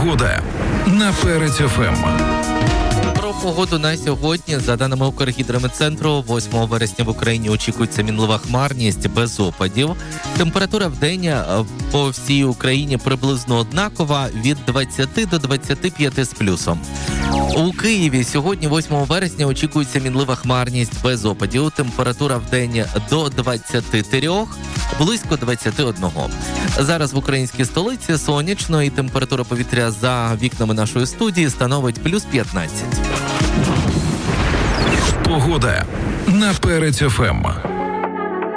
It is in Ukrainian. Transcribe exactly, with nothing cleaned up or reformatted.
Погода на Перець еф ем. Про погоду на сьогодні. За даними Укргідрометцентру, восьмого вересня в Україні очікується мінлива хмарність без опадів. Температура в день по всій Україні приблизно однакова від двадцяти до двадцяти п'яти з плюсом. У Києві сьогодні, восьмого вересня, очікується мінлива хмарність без опадів. Температура в день до двадцяти трьох, близько двадцяти одного. Зараз в українській столиці сонячно і температура повітря за вікнами нашої студії становить плюс п'ятнадцять. Погода на Перець еф ем.